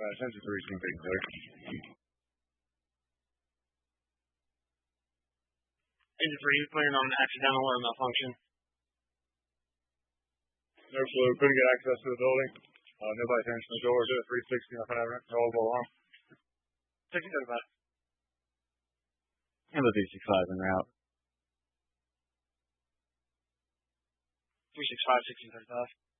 Send your 3 team clear. Engine 3, clearing on an accidental or malfunction. No clue. Couldn't get access to the building. Nobody answering the doors. At 360, nothing ever. All go along. 1635. Handle 365 en route. 365, 1635.